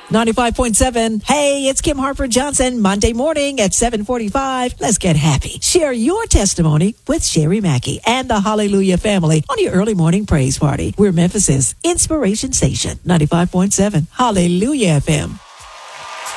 95.7. Hey, it's Kim Harper Johnson. Monday morning at 7:45. Let's get happy. Share your testimony with Sherry Mackey and the Hallelujah family on your early morning praise party. We're Memphis's Inspiration Station. 95.7. Hallelujah FM.